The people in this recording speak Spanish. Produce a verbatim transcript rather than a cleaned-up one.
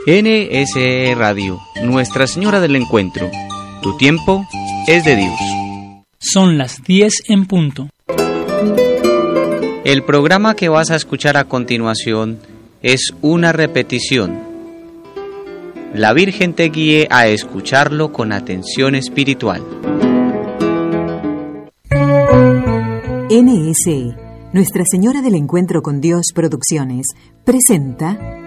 N S E Radio, Nuestra Señora del Encuentro. Tu tiempo es de Dios. Son las diez en punto. El programa que vas a escuchar a continuación es una repetición. La Virgen te guíe a escucharlo con atención espiritual. N S E, Nuestra Señora del Encuentro con Dios Producciones, presenta